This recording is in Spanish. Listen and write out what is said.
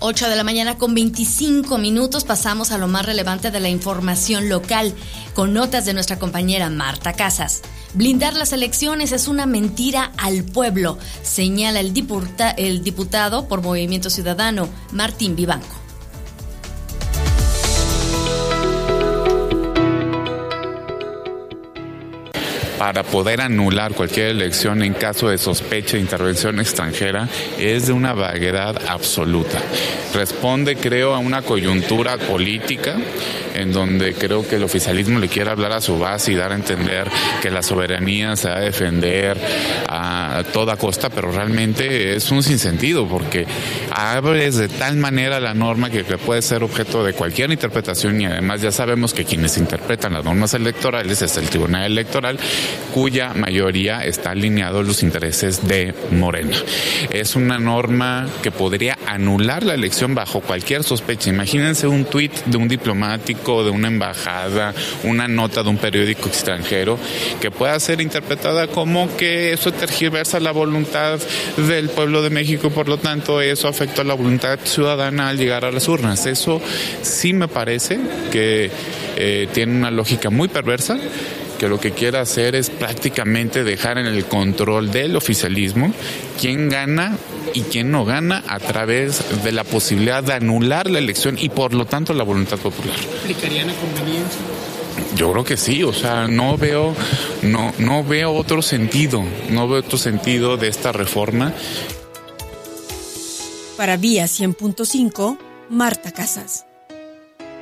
8 de la mañana con 25 minutos. Pasamos a lo más relevante de la información local con notas de nuestra compañera Marta Casas. Blindar las elecciones es una mentira al pueblo, señala el diputado por Movimiento Ciudadano, Martín Vivanco. Para poder anular cualquier elección en caso de sospecha de intervención extranjera es de una vaguedad absoluta. Responde, creo, a una coyuntura política en donde creo que el oficialismo le quiere hablar a su base y dar a entender que la soberanía se va a defender a toda costa, pero realmente es un sinsentido porque abres de tal manera la norma que puede ser objeto de cualquier interpretación y además ya sabemos que quienes interpretan las normas electorales es el Tribunal Electoral, cuya mayoría está alineado a los intereses de Morena. Es una norma que podría anular la elección bajo cualquier sospecha. Imagínense un tuit de un diplomático, de una embajada, una nota de un periódico extranjero que pueda ser interpretada como que eso tergiversa la voluntad del pueblo de México y por lo tanto eso afecta a la voluntad ciudadana al llegar a las urnas. Eso sí me parece que tiene una lógica muy perversa, que lo que quiere hacer es prácticamente dejar en el control del oficialismo quién gana y quién no gana a través de la posibilidad de anular la elección y por lo tanto la voluntad popular. ¿Aplicarían a conveniencia? Yo creo que sí, o sea, no veo otro sentido de esta reforma. Para Vía 100.5, Marta Casas.